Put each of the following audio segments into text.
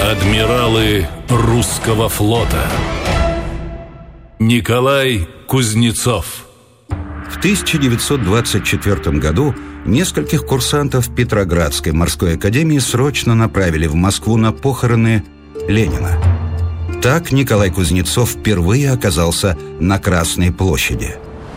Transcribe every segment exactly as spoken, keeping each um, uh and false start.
Адмиралы русского флота. Николай Кузнецов. В тысяча девятьсот двадцать четвёртом году нескольких курсантов Петроградской морской академии срочно направили в Москву на похороны Ленина. Так Николай Кузнецов впервые оказался на Красной площади.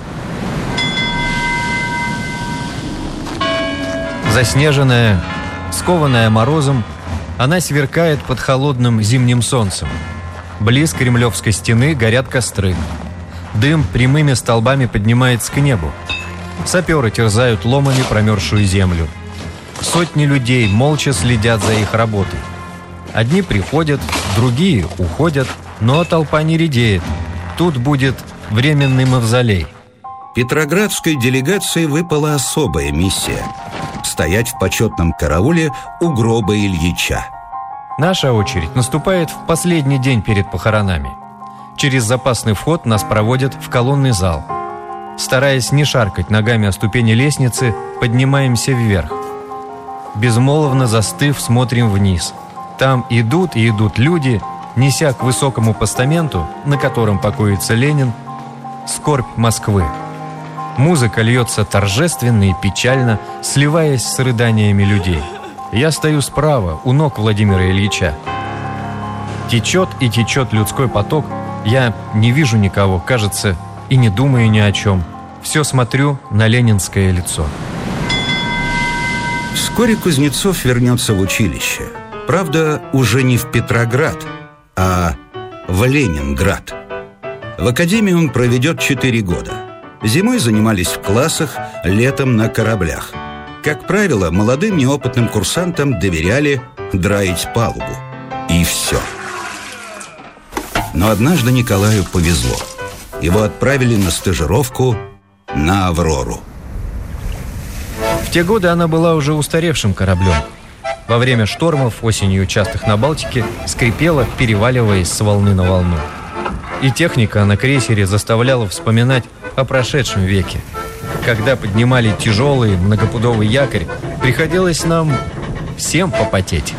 Заснеженная, скованная морозом, она сверкает под холодным зимним солнцем. Близ Кремлевской стены горят костры. Дым прямыми столбами поднимается к небу. Саперы терзают ломами промерзшую землю. Сотни людей молча следят за их работой. Одни приходят, другие уходят, но толпа не редеет. Тут будет временный мавзолей. Петроградской делегации выпала особая миссия – стоять в почетном карауле у гроба Ильича. Наша очередь наступает в последний день перед похоронами. Через запасный вход нас проводят в колонный зал. Стараясь не шаркать ногами о ступени лестницы, поднимаемся вверх. Безмолвно застыв, смотрим вниз. Там идут и идут люди, неся к высокому постаменту, на котором покоится Ленин, скорбь Москвы. Музыка льется торжественно и печально, сливаясь с рыданиями людей. Я стою справа, у ног Владимира Ильича. Течет и течет людской поток. Я не вижу никого, кажется, и не думаю ни о чем. Все смотрю на ленинское лицо. Вскоре Кузнецов вернется в училище. Правда, уже не в Петроград, а в Ленинград. В академии он проведет четыре года. Зимой занимались в классах, летом на кораблях. Как правило, молодым неопытным курсантам доверяли драить палубу. И все. Но однажды Николаю повезло. Его отправили на стажировку на «Аврору». В те годы она была уже устаревшим кораблем. Во время штормов, осенью частых на Балтике, скрипела, переваливаясь с волны на волну. И техника на крейсере заставляла вспоминать о прошедшем веке. Когда поднимали тяжелый многопудовый якорь, приходилось нам всем попотеть.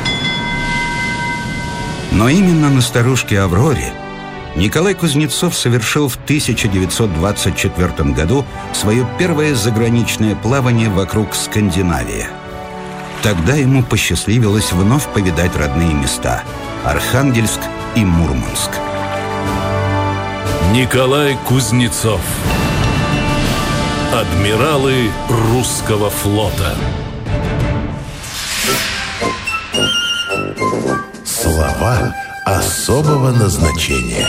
Но именно на старушке «Авроре» Николай Кузнецов совершил в тысяча девятьсот двадцать четвёртом году свое первое заграничное плавание вокруг Скандинавии. Тогда ему посчастливилось вновь повидать родные места – Архангельск и Мурманск. Николай Кузнецов. Адмиралы русского флота. Слова особого назначения.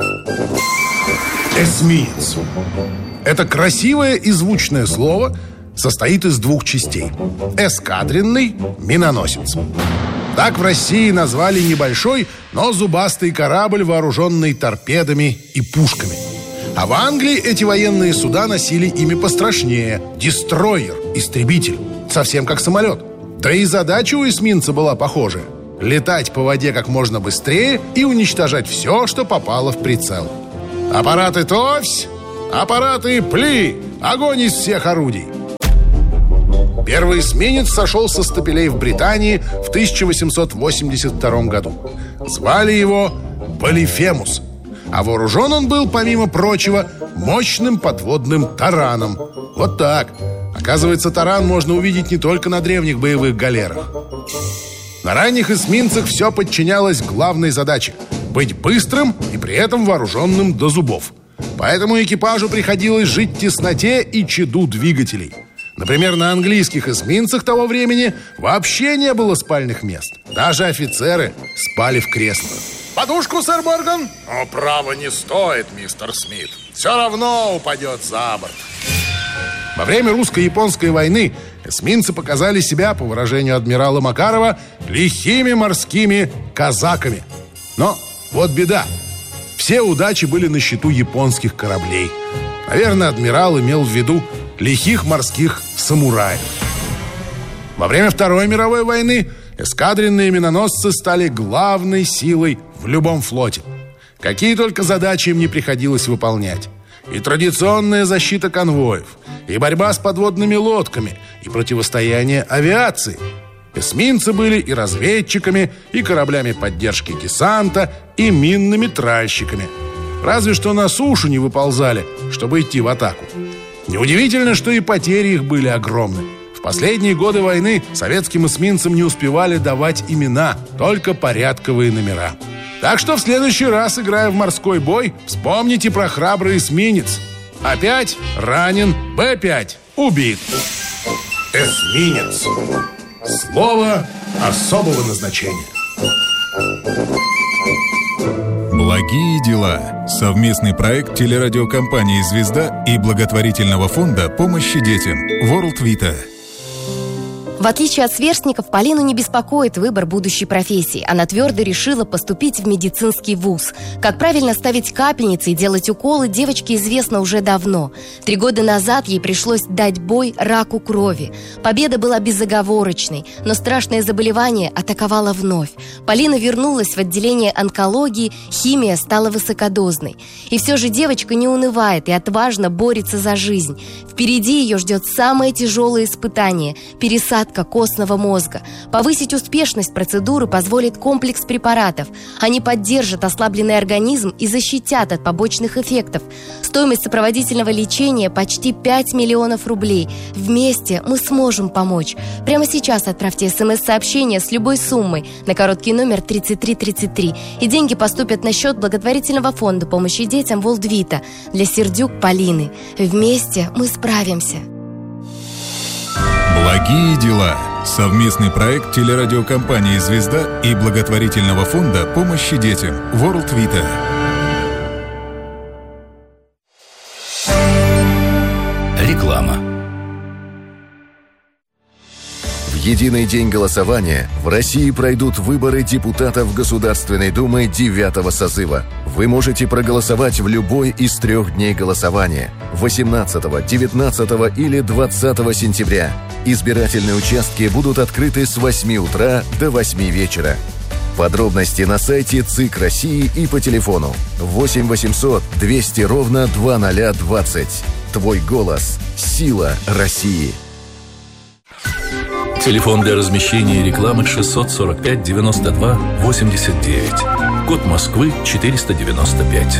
Эсминец. Это красивое и звучное слово состоит из двух частей. Эскадренный, миноносец. Так в России назвали небольшой, но зубастый корабль, вооруженный торпедами и пушками. А в Англии эти военные суда носили имя пострашнее – дестройер, истребитель, совсем как самолет. Да и задача у эсминца была похожая – летать по воде как можно быстрее и уничтожать все, что попало в прицел. Аппараты товсь, аппараты пли, огонь из всех орудий. Первый эсминец сошел со стапелей в Британии в тысяча восемьсот восемьдесят втором году. Звали его Полифемус. А вооружен он был, помимо прочего, мощным подводным тараном. Вот так. Оказывается, таран можно увидеть не только на древних боевых галерах. На ранних эсминцах все подчинялось главной задаче – быть быстрым и при этом вооруженным до зубов. Поэтому экипажу приходилось жить в тесноте и чаду двигателей. Например, на английских эсминцах того времени вообще не было спальных мест. Даже офицеры спали в креслах. «Подушку, сэр Морган?» «О, право, не стоит, мистер Смит. Все равно упадет за борт». Во время русско-японской войны эсминцы показали себя, по выражению адмирала Макарова, лихими морскими казаками. Но вот беда. Все удачи были на счету японских кораблей. Наверное, адмирал имел в виду лихих морских самураев. Во время Второй мировой войны эскадренные миноносцы стали главной силой в любом флоте. Какие только задачи им не приходилось выполнять. И традиционная защита конвоев, и борьба с подводными лодками, и противостояние авиации. Эсминцы были и разведчиками, и кораблями поддержки десанта, и минными тральщиками. Разве что на сушу не выползали, чтобы идти в атаку. Неудивительно, что и потери их были огромны. В последние годы войны советским эсминцам не успевали давать имена, только порядковые номера. Так что в следующий раз, играя в морской бой, вспомните про храбрый эсминец. А пять ранен, Б пять убит. Эсминец. Слово особого назначения. Благие дела. Совместный проект телерадиокомпании «Звезда» и благотворительного фонда помощи детям World Vita. В отличие от сверстников, Полину не беспокоит выбор будущей профессии. Она твердо решила поступить в медицинский вуз. Как правильно ставить капельницы и делать уколы, девочке известно уже давно. Три года назад ей пришлось дать бой раку крови. Победа была безоговорочной, но страшное заболевание атаковало вновь. Полина вернулась в отделение онкологии, химия стала высокодозной. И все же девочка не унывает и отважно борется за жизнь. Впереди ее ждет самое тяжелое испытание – пересадка костного мозга. Повысить успешность процедуры позволит комплекс препаратов. Они поддержат ослабленный организм и защитят от побочных эффектов. Стоимость сопроводительного лечения почти пять миллионов рублей. Вместе мы сможем помочь. Прямо сейчас отправьте смс-сообщение с любой суммой на короткий номер тридцать три тридцать три, и деньги поступят на счет благотворительного фонда помощи детям World Vita для Сердюк Полины. Вместе мы справимся. Благие дела. Совместный проект телерадиокомпании «Звезда» и благотворительного фонда помощи детям World Vita. Реклама. В единый день голосования в России пройдут выборы депутатов Государственной Думы девятого созыва. Вы можете проголосовать в любой из трех дней голосования – восемнадцатого, девятнадцатого или двадцатого сентября. Избирательные участки будут открыты с восьми утра до восьми вечера. Подробности на сайте ЦИК России и по телефону восемь восемьсот двести ровно два ноль двадцать. Твой голос – сила России. Телефон для размещения рекламы шестьсот сорок пять девяносто два восемьдесят девять. Код Москвы четыреста девяносто пять.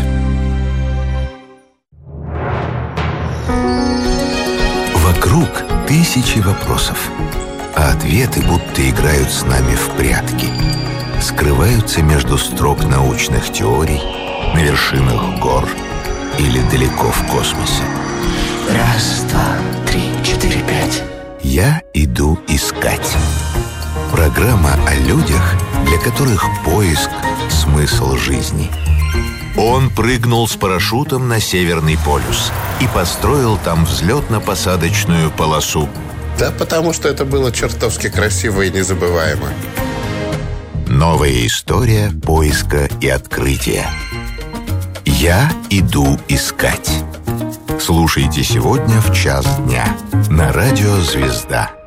Вокруг тысячи вопросов, а ответы будто играют с нами в прятки. Скрываются между строк научных теорий, на вершинах гор или далеко в космосе. Раз, два, три, четыре, пять. Я иду искать. Программа о людях, для которых поиск – смысл жизни. Он прыгнул с парашютом на Северный полюс и построил там взлетно-посадочную полосу. Да, потому что это было чертовски красиво и незабываемо. Новая история поиска и открытия. Я иду искать. Слушайте сегодня в час дня на радио «Звезда».